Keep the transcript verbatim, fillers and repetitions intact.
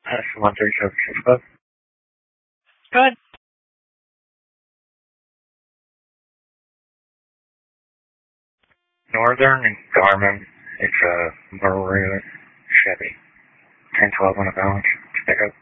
That's one three seven six five. Good. Northern and Garmin. It's a Maroon Chevy. ten twelve on a balance to pick up.